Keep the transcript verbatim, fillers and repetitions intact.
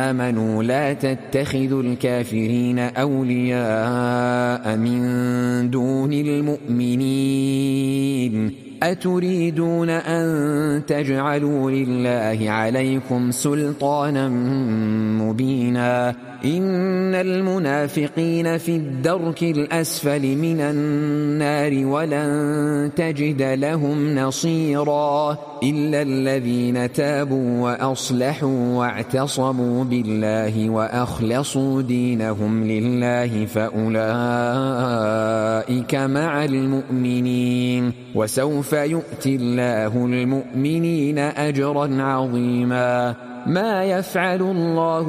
آمنوا لا تتخذوا الكافرين أولياء من دون المؤمنين أتريدون أن تجعلوا لله عليكم سلطانا مبينا إن المنافقين في الدرك الأسفل من النار ولن تجد لهم نصيرا إلا الذين تابوا وأصلحوا واعتصموا بالله وأخلصوا دينهم لله فأولئك مع المؤمنين وسوف يؤتي الله المؤمنين أجرا عظيما ما يفعل الله